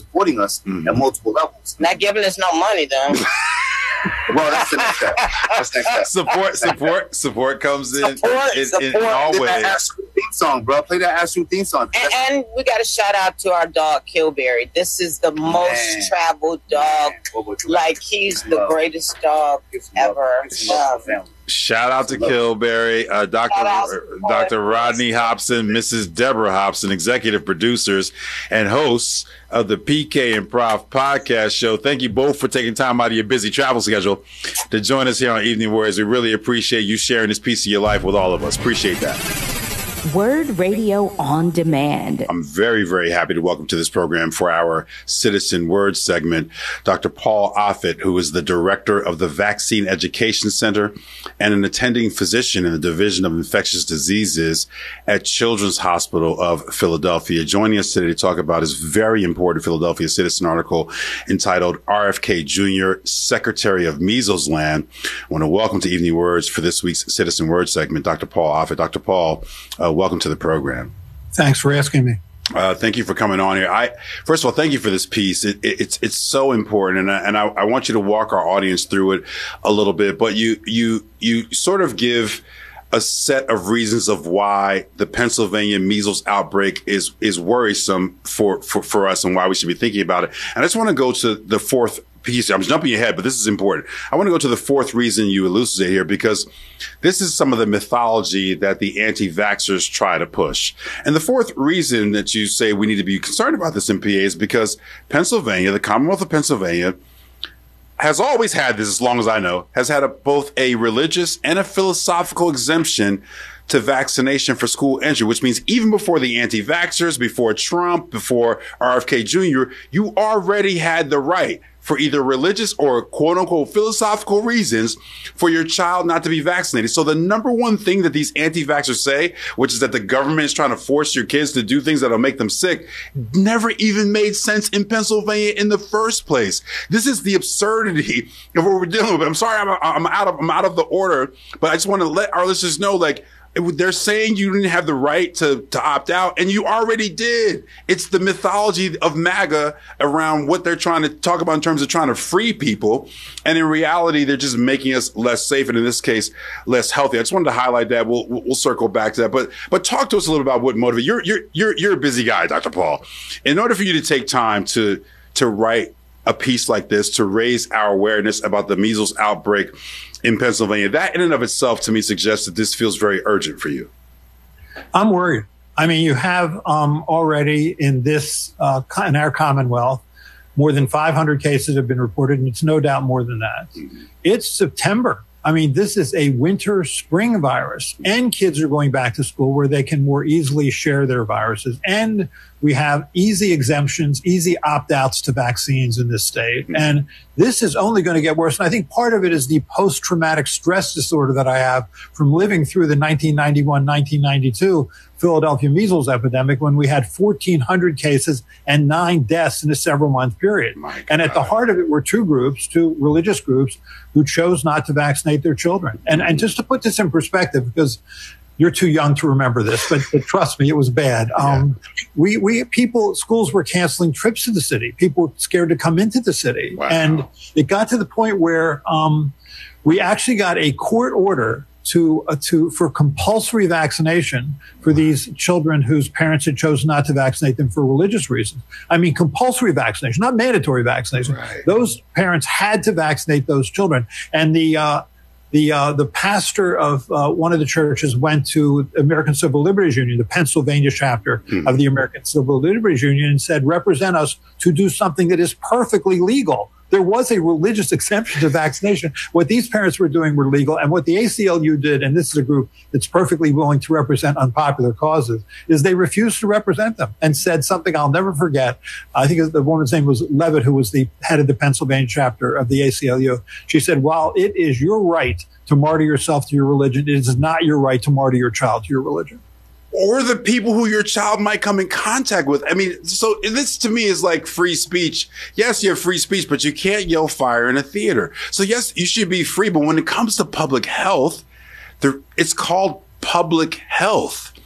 supporting us at multiple levels. Not giving us no money, though. Well, that's the next step. That's the next step. Support comes in Play all ways. that Astro theme song, bro. Play that Astro theme song. And we got to shout out to our dog, Killberry. This is the most traveled dog. Like, he's the greatest dog ever. Shout out to Killberry, Dr. Rodney Hobson, Mrs. Deborah Hobson, executive producers and hosts of the PK and Prof podcast show. Thank you both for taking time out of your busy travel schedule to join us here on Evening Warriors. We really appreciate you sharing this piece of your life with all of us. Appreciate that. Word Radio on Demand. I'm very, very happy to welcome to this program for our Citizen Word segment, Dr. Paul Offit, who is the director of the Vaccine Education Center and an attending physician in the Division of Infectious Diseases at Children's Hospital of Philadelphia. Joining us today to talk about his very important Philadelphia Citizen article entitled RFK Jr., Secretary of Measles Land. I want to welcome to Evening Words for this week's Citizen Word segment, Dr. Paul Offit. Dr. Paul, welcome to the program. Thanks for asking me. Thank you for coming on here. First of all, thank you for this piece. It's so important, and I want you to walk our audience through it a little bit. But you sort of give a set of reasons of why the Pennsylvania measles outbreak is worrisome for us and why we should be thinking about it. And I just want to go to the fourth piece. I'm jumping ahead, but this is important. I want to go to the fourth reason you elucidate here, because this is some of the mythology that the anti-vaxxers try to push. And the fourth reason that you say we need to be concerned about this MPA is because Pennsylvania, the Commonwealth of Pennsylvania, has always had this, as long as I know, has had both a religious and a philosophical exemption to vaccination for school entry, which means even before the anti-vaxxers, before Trump, before RFK Jr., you already had the right for either religious or quote unquote philosophical reasons for your child not to be vaccinated. So the number one thing that these anti-vaxxers say, which is that the government is trying to force your kids to do things that'll make them sick, never even made sense in Pennsylvania in the first place. This is the absurdity of what we're dealing with. I'm sorry, I'm out of the order, but I just want to let our listeners know, like, they're saying you didn't have the right to opt out, and you already did. It's the mythology of MAGA around what they're trying to talk about in terms of trying to free people. And in reality, they're just making us less safe, and in this case, less healthy. I just wanted to highlight that. We'll circle back to that. But talk to us a little about what motivated. You're a busy guy, Dr. Paul. In order for you to take time to write a piece like this, to raise our awareness about the measles outbreak in Pennsylvania, that in and of itself to me suggests that this feels very urgent for you. I'm worried. I mean, you have already in our Commonwealth, more than 500 cases have been reported, and it's no doubt more than that. Mm-hmm. It's September. I mean, this is a winter spring virus, and kids are going back to school where they can more easily share their viruses. And we have easy exemptions, easy opt-outs to vaccines in this state. And this is only going to get worse. And I think part of it is the post-traumatic stress disorder that I have from living through the 1991-1992 Philadelphia measles epidemic, when we had 1,400 cases and 9 deaths in a several-month period. And at the heart of it were two religious groups, who chose not to vaccinate their children. And just to put this in perspective, because you're too young to remember this, but trust me, it was bad. Schools were canceling trips to the city. People were scared to come into the city. Wow. And it got to the point where we actually got a court order for compulsory vaccination for these children whose parents had chosen not to vaccinate them for religious reasons. I mean, compulsory vaccination, not mandatory vaccination. Right. Those parents had to vaccinate those children. And the pastor of one of the churches went to American Civil Liberties Union, the Pennsylvania chapter of the American Civil Liberties Union, and said, represent us to do something that is perfectly legal. There was a religious exemption to vaccination. What these parents were doing were legal. And what the ACLU did, and this is a group that's perfectly willing to represent unpopular causes, is they refused to represent them and said something I'll never forget. I think the woman's name was Levitt, who was the head of the Pennsylvania chapter of the ACLU. She said, while it is your right to martyr yourself to your religion, it is not your right to martyr your child to your religion. Or the people who your child might come in contact with. I mean, so this to me is like free speech. Yes, you have free speech, but you can't yell fire in a theater. So yes, you should be free. But when it comes to public health, it's called public health.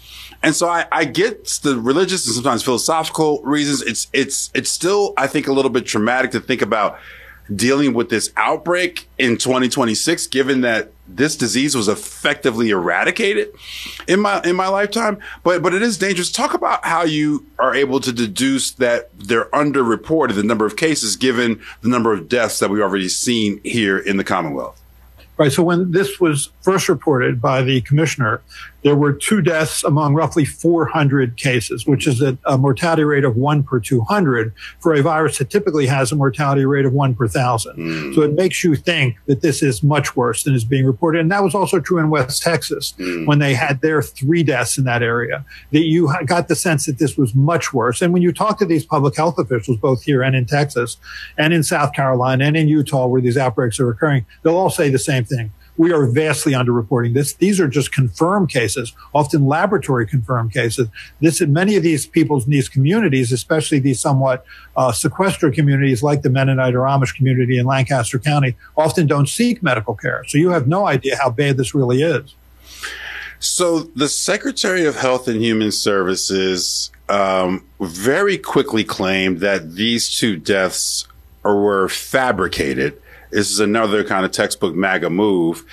And so I get the religious and sometimes philosophical reasons. It's still, I think, a little bit traumatic to think about dealing with this outbreak in 2026, given that this disease was effectively eradicated in my lifetime. But it is dangerous. Talk about how you are able to deduce that they're underreported, the number of cases, given the number of deaths that we've already seen here in the Commonwealth. Right. So when this was first reported by the commissioner, there were 2 deaths among roughly 400 cases, which is a mortality rate of 1 per 200 for a virus that typically has a mortality rate of 1 per 1,000. So it makes you think that this is much worse than is being reported. And that was also true in West Texas when they had their 3 deaths in that area, that you got the sense that this was much worse. And when you talk to these public health officials, both here and in Texas and in South Carolina and in Utah, where these outbreaks are occurring, they'll all say the same thing. We are vastly underreporting this. These are just confirmed cases, often laboratory confirmed cases. Many of these people in these communities, especially these somewhat sequestered communities like the Mennonite or Amish community in Lancaster County, often don't seek medical care. So you have no idea how bad this really is. So the Secretary of Health and Human Services very quickly claimed that these 2 deaths were fabricated. This is another kind of textbook MAGA move.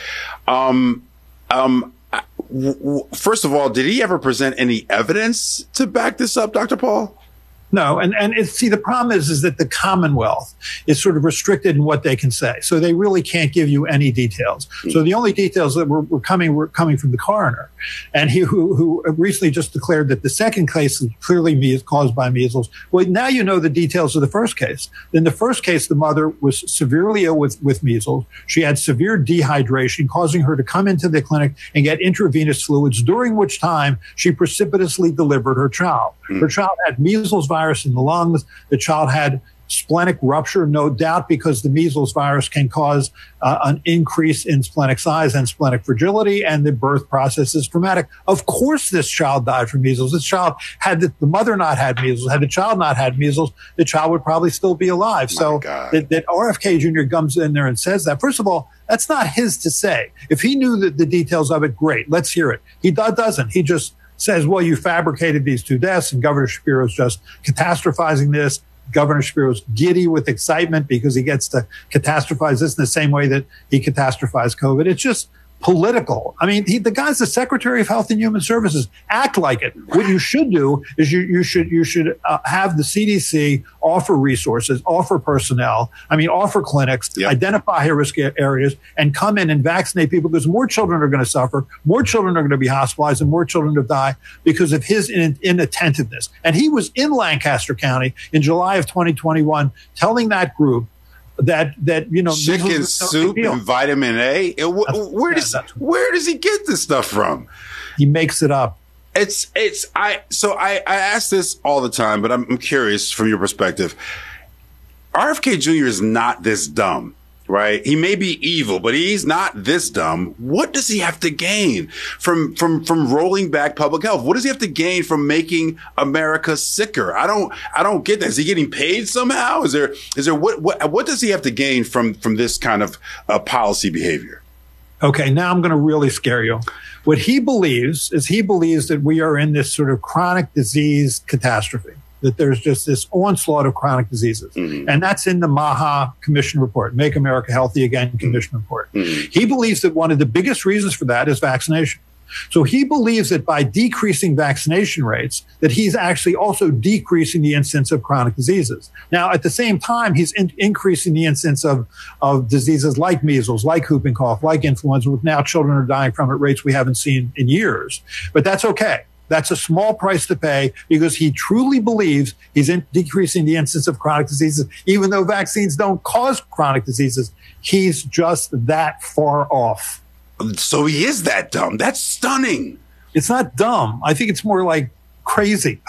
First of all, did he ever present any evidence to back this up, Dr. Paul? No. And see, the problem is that the Commonwealth is sort of restricted in what they can say. So they really can't give you any details. So the only details that were coming from the coroner. And he who recently just declared that the second case is clearly caused by measles. Well, now you know the details of the first case. In the first case, the mother was severely ill with measles. She had severe dehydration, causing her to come into the clinic and get intravenous fluids, during which time she precipitously delivered her child. Her child had measles virus in the lungs. The child had splenic rupture, no doubt, because the measles virus can cause an increase in splenic size and splenic fragility, and the birth process is traumatic. Of course, this child died from measles. This child, had the mother not had measles, had the child not had measles, the child would probably still be alive. So that RFK Jr. comes in there and says that. First of all, that's not his to say. If he knew the details of it, great, let's hear it. He doesn't. He just says, well, you fabricated these 2 deaths, and Governor Shapiro's just catastrophizing this. Governor Shapiro's giddy with excitement because he gets to catastrophize this in the same way that he catastrophized COVID. It's just political. I mean, the guy's the Secretary of Health and Human Services. Act like it. What you should do is you should have the CDC offer resources, offer personnel, offer clinics, identify high-risk areas, and come in and vaccinate people, because more children are going to suffer, more children are going to be hospitalized, and more children will die because of his inattentiveness. And he was in Lancaster County in July of 2021 telling that group that chicken soup and vitamin A. Where does he get this stuff from? He makes it up. I ask this all the time, but I'm curious from your perspective. RFK Jr. is not this dumb, right? He may be evil, but he's not this dumb. What does he have to gain from rolling back public health? What does he have to gain from making America sicker? I don't get that. Is he getting paid somehow? Is there what does he have to gain from this kind of policy behavior? Okay, now I'm going to really scare you. What he believes that we are in this sort of chronic disease catastrophe, that there's just this onslaught of chronic diseases. And that's in the MAHA Commission report, Make America Healthy Again Commission report. He believes that one of the biggest reasons for that is vaccination. So he believes that by decreasing vaccination rates, that he's actually also decreasing the incidence of chronic diseases. Now, at the same time, he's increasing the incidence of diseases like measles, like whooping cough, like influenza, which now children are dying from at rates we haven't seen in years. But that's okay. That's a small price to pay, because he truly believes he's decreasing the incidence of chronic diseases, even though vaccines don't cause chronic diseases. He's just that far off. So he is that dumb. That's stunning. It's not dumb. I think it's more like crazy.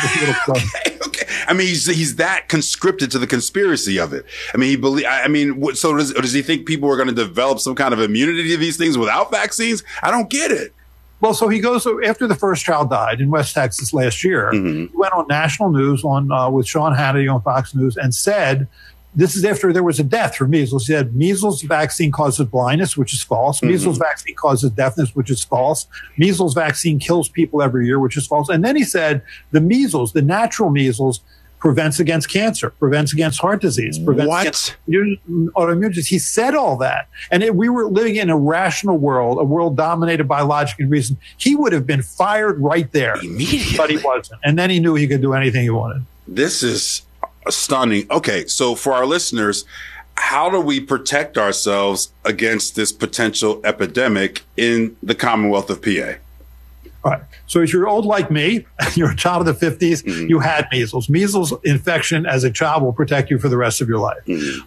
Okay. I mean, he's that conscripted to the conspiracy of it. I mean, so does he think people are going to develop some kind of immunity to these things without vaccines? I don't get it. Well, so he goes, after the first child died in West Texas last year, he went on national news with Sean Hannity on Fox News and said this is after there was a death for measles. He said measles vaccine causes blindness, which is false. Measles vaccine causes deafness, which is false. Measles vaccine kills people every year, which is false. And then he said the measles, the natural measles, prevents against cancer, prevents against heart disease, prevents against autoimmune disease. He said all that. And we were living in a rational world, a world dominated by logic and reason. He would have been fired right there. Immediately. But he wasn't. And then he knew he could do anything he wanted. This is stunning. Okay, so for our listeners, how do we protect ourselves against this potential epidemic in the Commonwealth of PA? All right. So if you're old like me, you're a child of the 50s, you had measles. Measles infection as a child will protect you for the rest of your life.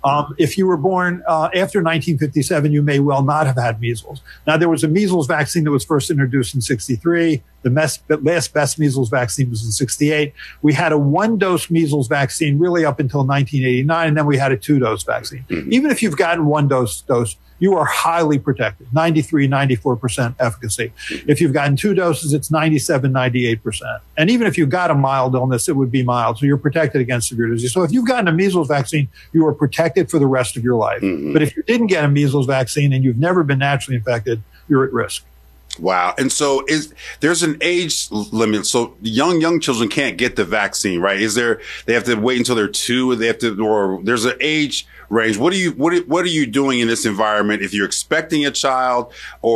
If you were born after 1957, you may well not have had measles. Now, there was a measles vaccine that was first introduced in 63. The last best measles vaccine was in 68. We had a one-dose measles vaccine really up until 1989, and then we had a two-dose vaccine. Even if you've gotten one dose, you are highly protected, 93, 94% efficacy. If you've gotten two doses, it's 97, 98%. And even if you got a mild illness, it would be mild. So you're protected against severe disease. So if you've gotten a measles vaccine, you are protected for the rest of your life. But if you didn't get a measles vaccine and you've never been naturally infected, you're at risk. Wow. And so there's an age limit. So young children can't get the vaccine, right? They have to wait until they're 2, or there's an age range. What are you doing in this environment if you're expecting a child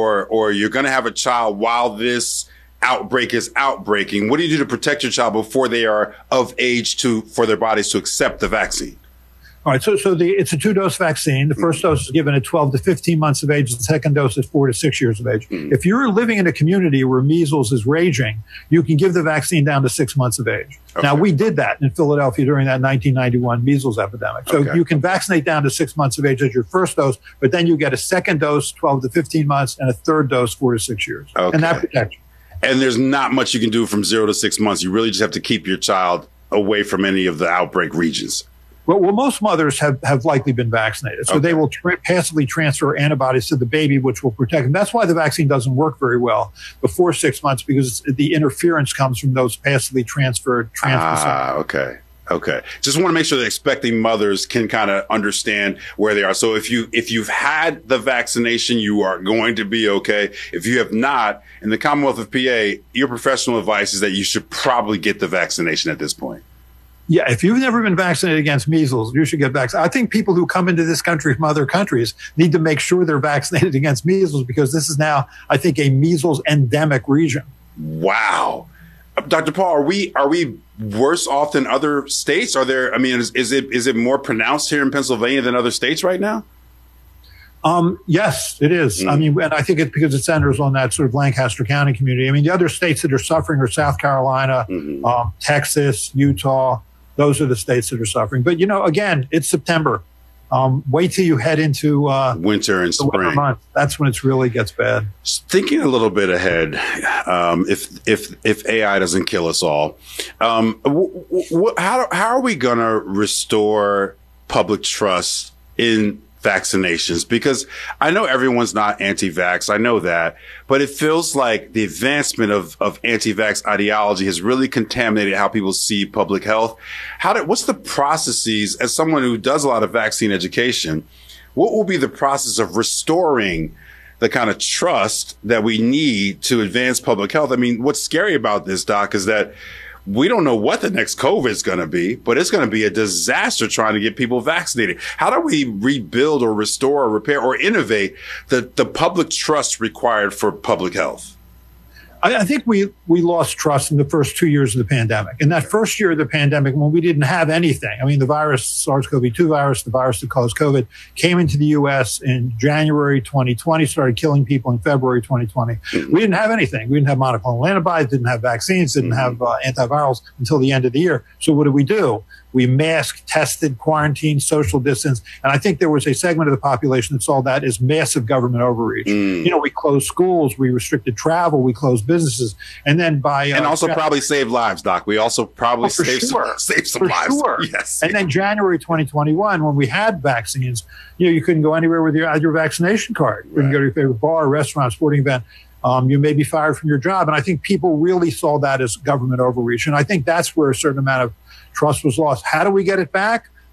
or you're going to have a child while this outbreak is outbreaking? What do you do to protect your child before they are of age for their bodies to accept the vaccine? All right, so it's a two-dose vaccine. The first dose is given at 12 to 15 months of age. The second dose is 4 to 6 years of age. If you're living in a community where measles is raging, you can give the vaccine down to 6 months of age. Okay. Now, we did that in Philadelphia during that 1991 measles epidemic. So you can vaccinate down to 6 months of age as your first dose, but then you get a second dose, 12 to 15 months, and a third dose, 4 to 6 years. Okay. And that protects you. And there's not much you can do from 0 to 6 months. You really just have to keep your child away from any of the outbreak regions. Well, most mothers have likely been vaccinated. So they will passively transfer antibodies to the baby, which will protect them. That's why the vaccine doesn't work very well before 6 months, because the interference comes from those passively transferred Okay. Just want to make sure that expecting mothers can kind of understand where they are. So if you've had the vaccination, you are going to be okay. If you have not, in the Commonwealth of PA, your professional advice is that you should probably get the vaccination at this point. Yeah, if you've never been vaccinated against measles, you should get vaccinated. I think people who come into this country from other countries need to make sure they're vaccinated against measles, because this is now, I think, a measles endemic region. Wow. Dr. Paul, are we worse off than other states? Is it more pronounced here in Pennsylvania than other states right now? Yes, it is. I mean, and I think it's because it centers on that sort of Lancaster County community. I mean, the other states that are suffering are South Carolina, Texas, Utah. Those are the states that are suffering. But, again, it's September. Wait till you head into winter and spring. Winter months. That's when it really gets bad. Thinking a little bit ahead, if AI doesn't kill us all, how are we going to restore public trust in vaccinations? Because I know everyone's not anti-vax. I know that. But it feels like the advancement of anti-vax ideology has really contaminated how people see public health. What's the processes, as someone who does a lot of vaccine education, what will be the process of restoring the kind of trust that we need to advance public health? I mean, what's scary about this, Doc, is that we don't know what the next COVID is going to be, but it's going to be a disaster trying to get people vaccinated. How do we rebuild or restore or repair or innovate the public trust required for public health? I think we lost trust in the first 2 years of the pandemic. In that first year of the pandemic, when we didn't have anything, I mean, the virus, SARS-CoV-2 virus, the virus that caused COVID, came into the U.S. in January 2020, started killing people in February 2020. We didn't have anything. We didn't have monoclonal antibodies, didn't have vaccines, didn't have antivirals until the end of the year. So what do? We masked, tested, quarantined, social distance. And I think there was a segment of the population that saw that as massive government overreach. We closed schools, we restricted travel, we closed businesses. And then probably saved lives, Doc. We also probably saved some lives. Sure. Yes. And then January 2021, when we had vaccines, you couldn't go anywhere with your vaccination card. You couldn't go to your favorite bar, restaurant, sporting event. You may be fired from your job. And I think people really saw that as government overreach. And I think that's where a certain amount of trust was lost. How do we get it back?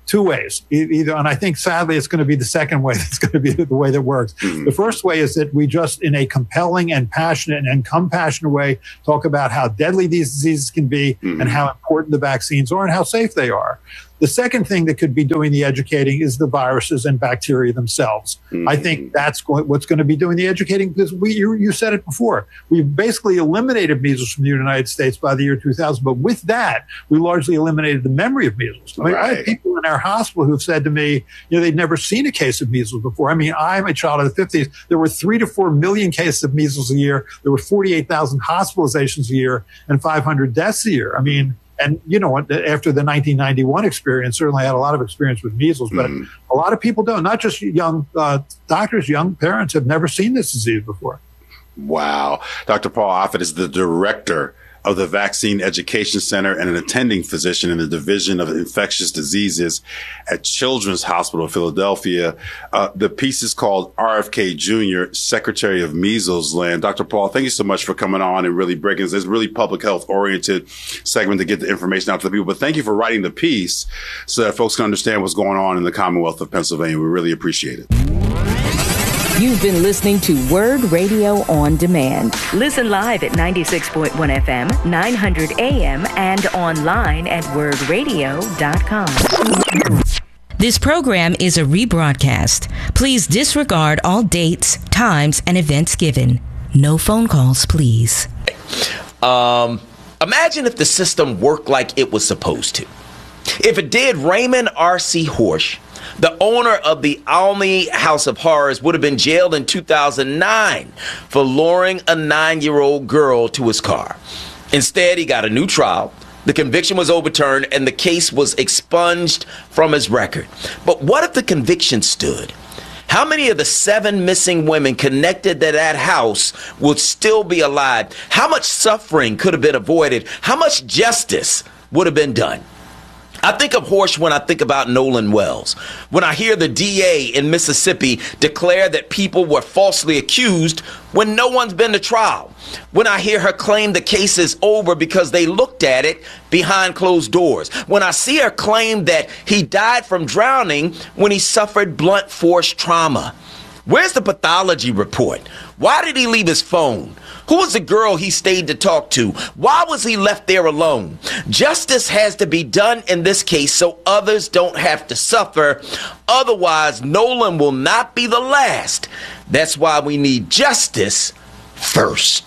two ways. Either, and I think sadly it's going to be the second way that's going to be the way that works. The first way is that we just, in a compelling and passionate and compassionate way, talk about how deadly these diseases can be and how important the vaccines are and how safe they are. The second thing that could be doing the educating is the viruses and bacteria themselves. I think that's what's going to be doing the educating, because you said it before. We've basically eliminated measles from the United States by the year 2000, but with that, we largely eliminated the memory of measles. I mean, I have people in our hospital who've said to me, they'd never seen a case of measles before. I mean, I'm a child of the 50s. There were 3 to 4 million cases of measles a year. There were 48,000 hospitalizations a year and 500 deaths a year. I mean, and after the 1991 experience, certainly I had a lot of experience with measles, but a lot of people don't. Not just young doctors, young parents have never seen this disease before. Wow. Dr. Paul Offit is the director of the Vaccine Education Center and an attending physician in the Division of Infectious Diseases at Children's Hospital of Philadelphia. The piece is called RFK Jr., Secretary of Measles Land. Dr. Paul, thank you so much for coming on and really breaking this really public health oriented segment to get the information out to the people. But thank you for writing the piece so that folks can understand what's going on in the Commonwealth of Pennsylvania. We really appreciate it. You've been listening to Word Radio on Demand. Listen live at 96.1 FM, 900 AM, and online at wordradio.com. This program is a rebroadcast. Please disregard all dates, times, and events given. No phone calls, please. Imagine if the system worked like it was supposed to. If it did, Raymond R.C. Horsch, the owner of the Olney House of Horrors, would have been jailed in 2009 for luring a 9-year-old girl to his car. Instead, he got a new trial. The conviction was overturned and the case was expunged from his record. But what if the conviction stood? How many of the 7 missing women connected to that house would still be alive? How much suffering could have been avoided? How much justice would have been done? I think of Horsch when I think about Nolan Wells. When I hear the DA in Mississippi declare that people were falsely accused when no one's been to trial. When I hear her claim the case is over because they looked at it behind closed doors. When I see her claim that he died from drowning when he suffered blunt force trauma. Where's the pathology report? Why did he leave his phone? Who was the girl he stayed to talk to? Why was he left there alone? Justice has to be done in this case so others don't have to suffer. Otherwise, Nolan will not be the last. That's why we need justice first.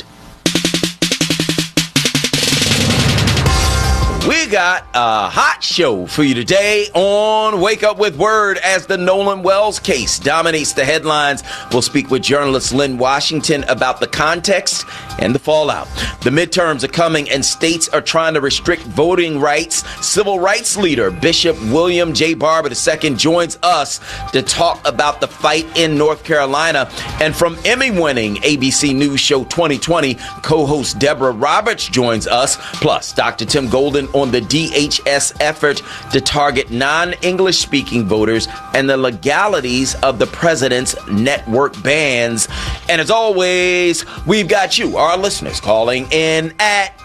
We got a hot show for you today on Wake Up with Word as the Nolan Wells case dominates the headlines. We'll speak with journalist Lynn Washington about the context and the fallout. The midterms are coming and states are trying to restrict voting rights. Civil rights leader Bishop William J. Barber II joins us to talk about the fight in North Carolina. And from Emmy-winning ABC News Show 2020, co-host Deborah Roberts joins us, plus Dr. Tim Golden on the DHS effort to target non-English speaking voters and the legalities of the president's network bans. And as always, we've got you, our listeners, calling in at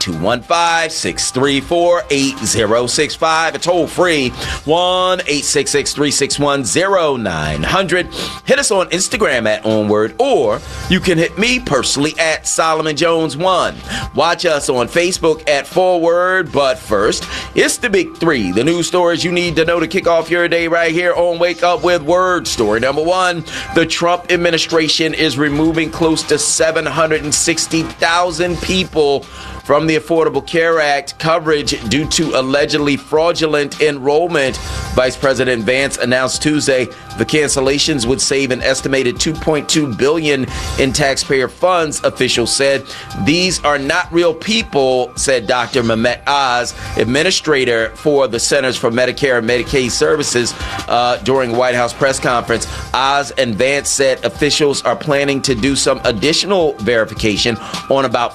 215-634-8065. It's toll free, 1-866-361-0900. Hit us on Instagram at Onward, or you can hit me personally at Solomon Jones 1. Watch us on Facebook at Forward, but first, it's the big three, the news stories you need to know to kick off your day right here on Wake Up with Word. Story number 1, the Trump administration is removing close to 760,000 people from the Affordable Care Act coverage due to allegedly fraudulent enrollment. Vice President Vance announced Tuesday the cancellations would save an estimated $2.2 billion in taxpayer funds, officials said. These are not real people, said Dr. Mehmet Oz, administrator for the Centers for Medicare and Medicaid Services, during a White House press conference. Oz and Vance said officials are planning to do some additional verification on about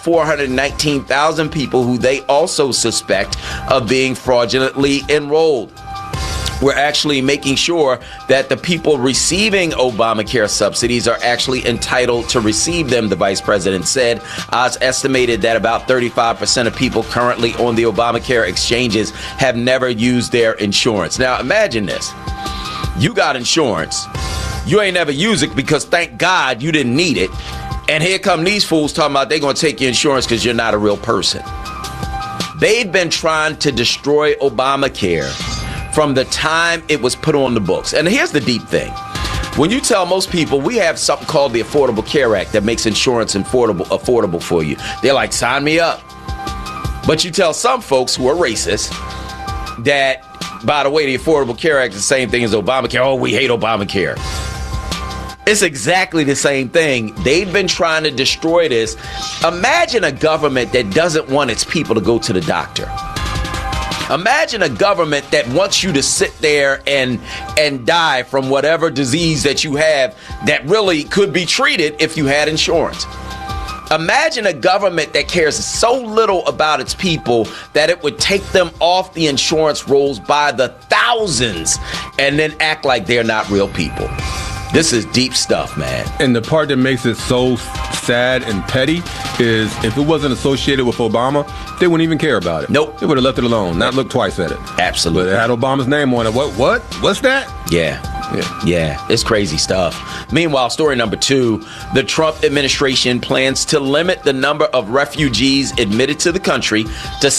419,000 people who they also suspect of being fraudulently enrolled. we're actually making sure that the people receiving Obamacare subsidies are actually entitled to receive them, the vice president said. Oz estimated that about 35% of people currently on the Obamacare exchanges have never used their insurance. Now, imagine this. You got insurance. You ain't never used it because, thank God, you didn't need it. And here come these fools talking about they're going to take your insurance because you're not a real person. They've been trying to destroy Obamacare from the time it was put on the books. And here's the deep thing. When you tell most people we have something called the Affordable Care Act that makes insurance affordable for you, they're like, sign me up. But you tell some folks who are racist that, by the way, the Affordable Care Act is the same thing as Obamacare. Oh, we hate Obamacare. It's exactly the same thing. They've been trying to destroy this. Imagine a government that doesn't want its people to go to the doctor. Imagine a government that wants you to sit there and die from whatever disease that you have that really could be treated if you had insurance. Imagine a government that cares so little about its people that it would take them off the insurance rolls by the thousands and then act like they're not real people. This is deep stuff, man. And the part that makes it so sad and petty is if it wasn't associated with Obama, they wouldn't even care about it. Nope. They would have left it alone, not look twice at it. Absolutely. But it had Obama's name on it. What? What's that? Yeah, it's crazy stuff. Meanwhile, story number 2, the Trump administration plans to limit the number of refugees admitted to the country to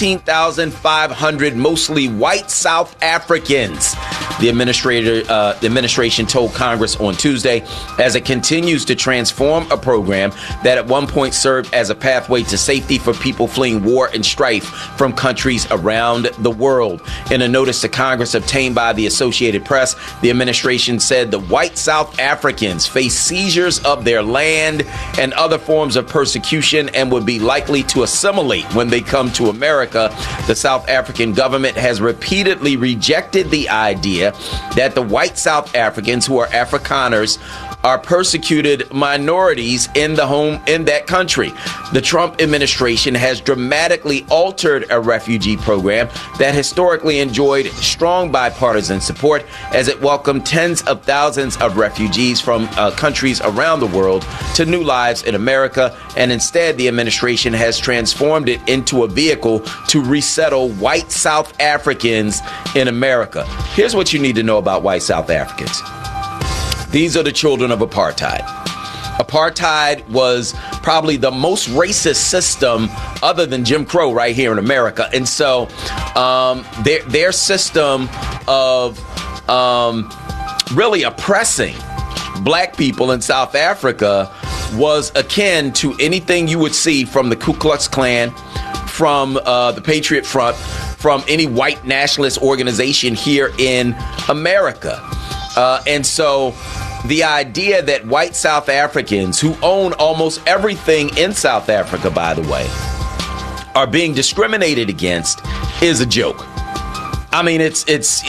17,500, mostly white South Africans. The administration told Congress on Tuesday as it continues to transform a program that at one point served as a pathway to safety for people fleeing war and strife from countries around the world. In a notice to Congress obtained by the Associated Press, the administration said the white South Africans face seizures of their land and other forms of persecution and would be likely to assimilate when they come to America. The South African government has repeatedly rejected the idea that the white South Africans, who are Afrikaners, are persecuted minorities in that country. The Trump administration has dramatically altered a refugee program that historically enjoyed strong bipartisan support as it welcomed tens of thousands of refugees from countries around the world to new lives in America. And instead, the administration has transformed it into a vehicle to resettle white South Africans in America. Here's what you need to know about white South Africans. These are the children of apartheid. Apartheid was probably the most racist system other than Jim Crow right here in America. And so their system of really oppressing black people in South Africa was akin to anything you would see from the Ku Klux Klan, from the Patriot Front, from any white nationalist organization here in America. And so the idea that white South Africans, who own almost everything in South Africa, by the way, are being discriminated against is a joke. I mean, it's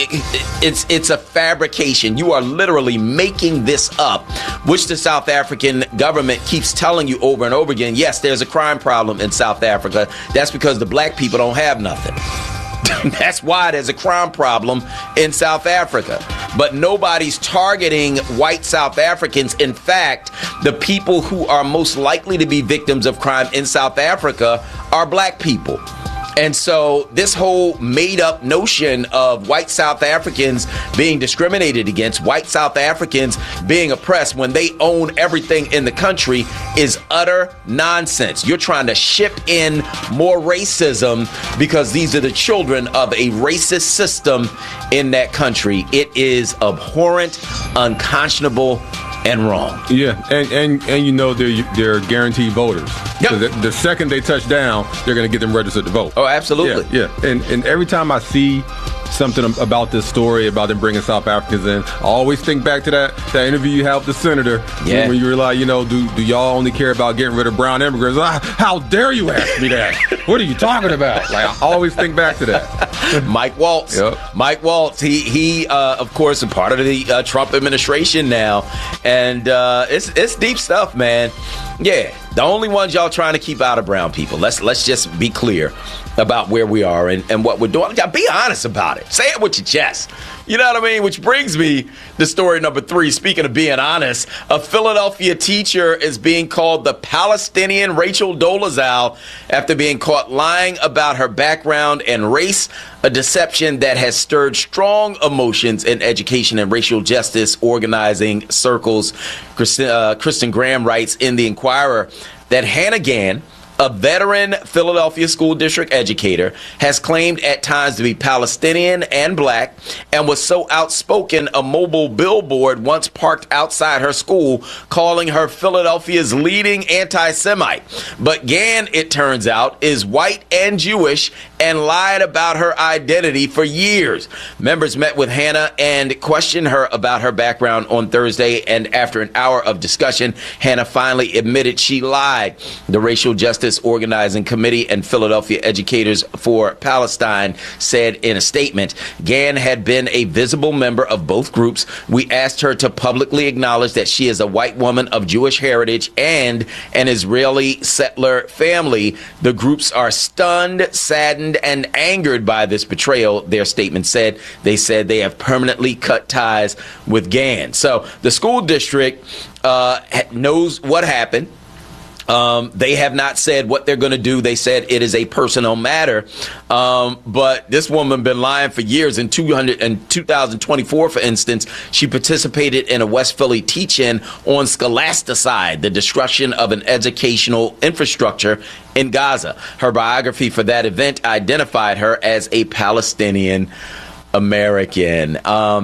a fabrication. You are literally making this up, which the South African government keeps telling you over and over again. Yes, there's a crime problem in South Africa. That's because the black people don't have nothing. That's why there's a crime problem in South Africa. But nobody's targeting white South Africans. In fact, the people who are most likely to be victims of crime in South Africa are black people. And so this whole made-up notion of white South Africans being discriminated against, white South Africans being oppressed when they own everything in the country is utter nonsense. You're trying to ship in more racism because these are the children of a racist system in that country. It is abhorrent, unconscionable, and wrong. Yeah, and you know they're guaranteed voters. Yep. So the second they touch down, they're going to get them registered to vote. Oh, absolutely. Yeah. And every time I see something about this story about them bringing South Africans in, I always think back to that interview you had with the senator. Yeah. When you were like, do y'all only care about getting rid of brown immigrants? How dare you ask me that? What are you talking about? Like, I always think back to that. Mike Waltz. Yep. Mike Waltz. He of course, a part of the Trump administration now, and it's deep stuff, man. Yeah, the only ones y'all trying to keep out of brown people. Let's just be clear about where we are and what we're doing. Be honest about it. Say it with your chest. You know what I mean? Which brings me to story number 3. Speaking of being honest, a Philadelphia teacher is being called the Palestinian Rachel Dolezal after being caught lying about her background and race, a deception that has stirred strong emotions in education and racial justice organizing circles. Kristen Graham writes in The Inquirer that Hannah Gann, a veteran Philadelphia school district educator, has claimed at times to be Palestinian and black and was so outspoken a mobile billboard once parked outside her school calling her Philadelphia's leading anti-Semite. But Gann, it turns out, is white and Jewish and lied about her identity for years. Members met with Hannah and questioned her about her background on Thursday, and after an hour of discussion, Hannah finally admitted she lied. The Racial Justice Organizing Committee and Philadelphia Educators for Palestine said in a statement, Gann had been a visible member of both groups. We asked her to publicly acknowledge that she is a white woman of Jewish heritage and an Israeli settler family. The groups are stunned, saddened, and angered by this betrayal, their statement said. They said they have permanently cut ties with Gann. So the school district knows what happened. They have not said what they're going to do. They said it is a personal matter. But this woman been lying for years. In 2024, for instance, she participated in a West Philly teach-in on Scholasticide, the destruction of an educational infrastructure in Gaza. Her biography for that event identified her as a Palestinian American.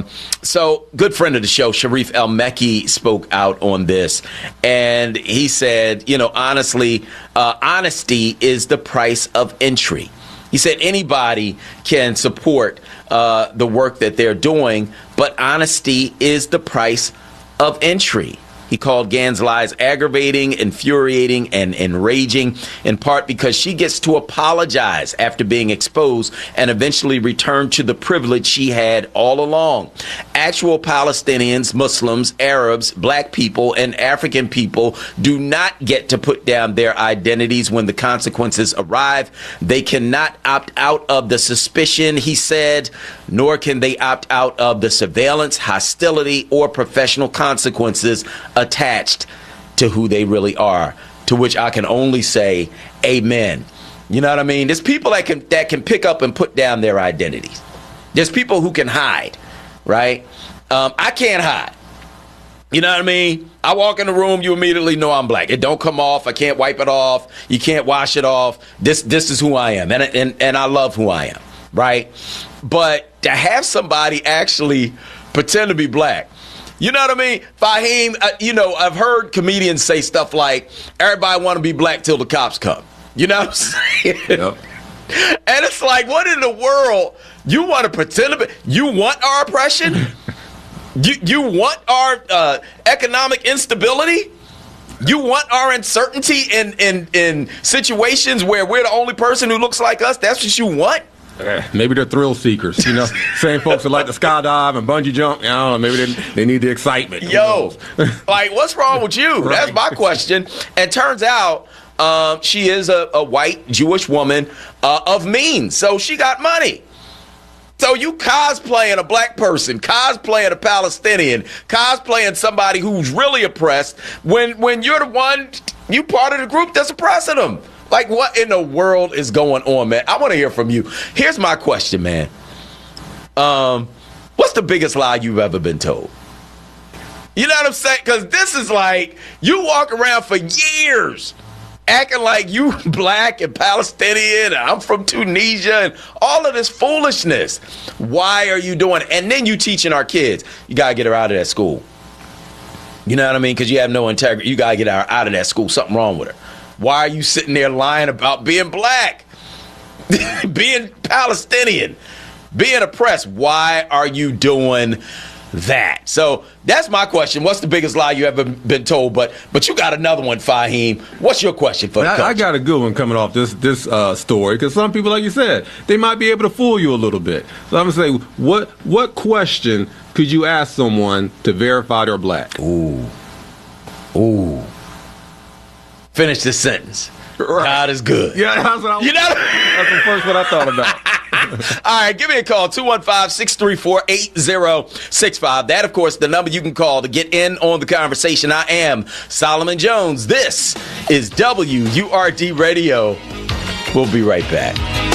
So good friend of the show, Sharif El-Mekki, spoke out on this, and he said, honestly, honesty is the price of entry. He said anybody can support the work that they're doing, but honesty is the price of entry. He called Gann's lies aggravating, infuriating, and enraging, in part because she gets to apologize after being exposed and eventually return to the privilege she had all along. Actual Palestinians, Muslims, Arabs, black people, and African people do not get to put down their identities when the consequences arrive. They cannot opt out of the suspicion, he said, nor can they opt out of the surveillance, hostility, or professional consequences attached to who they really are, to which I can only say amen. You know what I mean? There's people that can pick up and put down their identities. There's people who can hide, right? I can't hide. You know what I mean? I walk in the room, you immediately know I'm black. It don't come off. I can't wipe it off. You can't wash it off. This is who I am, and I love who I am, right? But to have somebody actually pretend to be black, you know what I mean? Fahim, I've heard comedians say stuff like, everybody want to be black till the cops come. You know what I'm saying? Yep. And it's like, what in the world? You want to pretend to be? You want our oppression? You want our economic instability? You want our uncertainty in situations where we're the only person who looks like us? That's what you want? Maybe they're thrill seekers, Same folks that like to skydive and bungee jump. I don't know. Maybe they need the excitement. Yo, like, what's wrong with you? Right. That's my question. And turns out she is a white Jewish woman of means, so she got money. So you cosplaying a black person, cosplaying a Palestinian, cosplaying somebody who's really oppressed when you're the one, you part of the group that's oppressing them. Like, what in the world is going on, man? I want to hear from you. Here's my question, man. What's the biggest lie you've ever been told? You know what I'm saying? Because this is like, you walk around for years acting like you black and Palestinian, and I'm from Tunisia, and all of this foolishness. Why are you doing it? And then you teaching our kids, you got to get her out of that school. You know what I mean? Because you have no integrity. You got to get her out of that school. Something wrong with her. Why are you sitting there lying about being black, being Palestinian, being oppressed? Why are you doing that? So that's my question. What's the biggest lie you ever been told? But you got another one, Fahim. What's your question for the culture? I got a good one coming off this story, because some people, like you said, they might be able to fool you a little bit. So I'm going to say, what question could you ask someone to verify they're black? Ooh. Finish this sentence. Right. God is good. Yeah, that's the first one I thought about. All right, give me a call, 215-634-8065. That, of course, the number you can call to get in on the conversation. I am Solomon Jones. This is WURD Radio. We'll be right back.